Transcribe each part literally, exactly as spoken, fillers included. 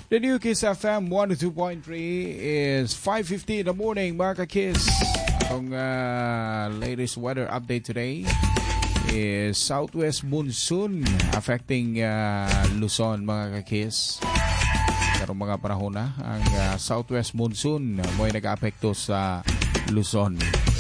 The new Kiss F M one oh two point three is five fifty in the morning, mga ka-Kiss. Ang uh, latest weather update today is southwest monsoon affecting uh, Luzon, mga ka-Kiss. Karong mga panahon na ang uh, southwest monsoon mo'y nag-apekto sa Luzon.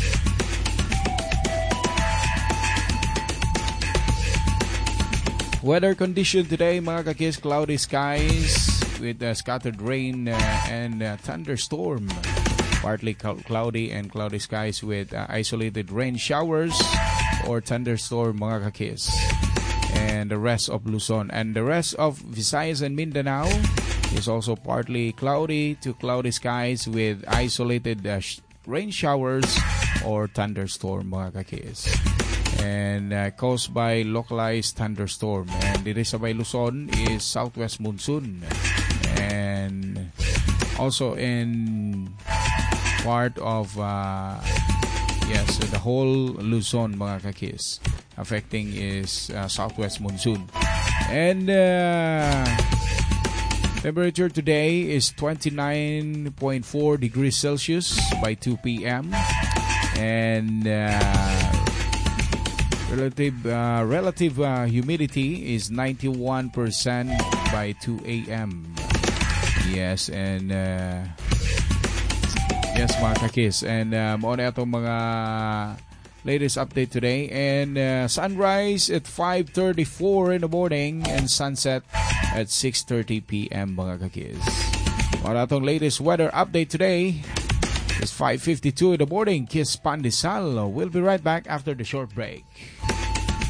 Weather condition today, mga ka-Kiss, cloudy skies with uh, scattered rain uh, and uh, thunderstorm. Partly cl- cloudy and cloudy skies with uh, isolated rain showers or thunderstorm, mga ka-Kiss. And the rest of Luzon and the rest of Visayas and Mindanao is also partly cloudy to cloudy skies with isolated uh, sh- rain showers or thunderstorm, mga ka-Kiss. And uh, caused by localized thunderstorm. And dito sa Bay Luzon is southwest monsoon. And also in part of uh, yes, the whole Luzon, mga ka-Kiss, affecting is uh, southwest monsoon. And uh, temperature today is twenty-nine point four degrees Celsius by two p.m. And uh, relative uh, relative uh, humidity is ninety-one percent by two a.m. Yes, and uh, yes, mga ka-Kiss. And um, on itong mga latest update today. And uh, sunrise at five thirty-four in the morning and sunset at six thirty p.m. mga ka-Kiss. On itong latest weather update today is five fifty-two in the morning. Kiss Pandesal. We'll be right back after the short break.